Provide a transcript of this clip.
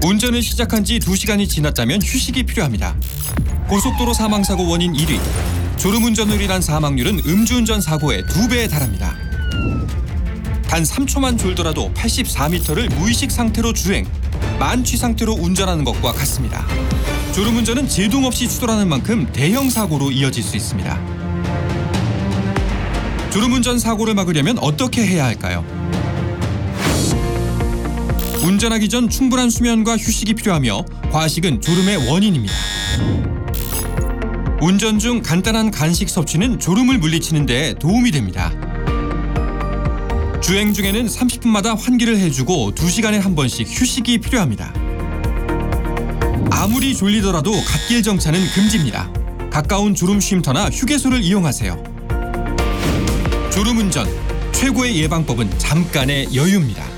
운전을 시작한 지 2시간이 지났다면 휴식이 필요합니다. 고속도로 사망사고 원인 1위. 졸음운전으로 인한 사망률은 음주운전 사고의 2배에 달합니다. 단 3초만 졸더라도 84m를 무의식 상태로 주행, 만취 상태로 운전하는 것과 같습니다. 졸음운전은 제동 없이 추돌하는 만큼 대형 사고로 이어질 수 있습니다. 졸음운전 사고를 막으려면 어떻게 해야 할까요? 운전하기 전 충분한 수면과 휴식이 필요하며 과식은 졸음의 원인입니다. 운전 중 간단한 간식 섭취는 졸음을 물리치는 데 도움이 됩니다. 주행 중에는 30분마다 환기를 해주고 2시간에 한 번씩 휴식이 필요합니다. 아무리 졸리더라도 갓길 정차는 금지입니다. 가까운 졸음 쉼터나 휴게소를 이용하세요. 졸음운전, 최고의 예방법은 잠깐의 여유입니다.